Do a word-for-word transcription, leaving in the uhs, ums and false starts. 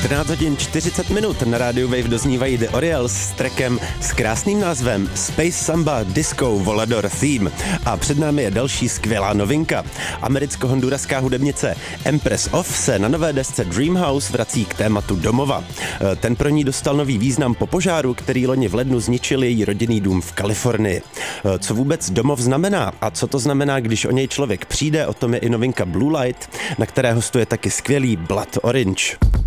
čtrnáct hodin čtyřicet minut na rádiu Wave doznívají The Orioles s trackem s krásným názvem Space Samba Disco Volador Theme. A před námi je další skvělá novinka. Americko-honduraská hudebnice Empress Off se na nové desce Dreamhouse vrací k tématu domova. Ten pro ní dostal nový význam po požáru, který loni v lednu zničil její rodinný dům v Kalifornii. Co vůbec domov znamená a co to znamená, když o něj člověk přijde, o tom je i novinka Blue Light, na které hostuje taky skvělý Blood Orange.